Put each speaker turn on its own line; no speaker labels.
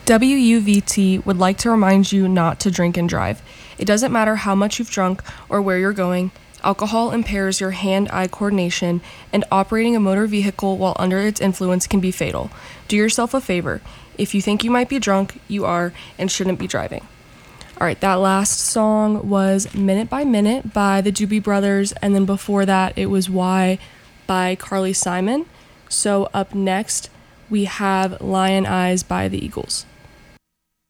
WUVT would like to remind you not to drink and drive. It doesn't matter how much you've drunk or where you're going. Alcohol impairs your hand-eye coordination, and operating a motor vehicle while under its influence can be fatal. Do yourself a favor. If you think you might be drunk, you are and shouldn't be driving. All right, that last song was Minute by Minute by the Doobie Brothers, and then before that it was Why by Carly Simon. So up next we have Lion Eyes by the Eagles.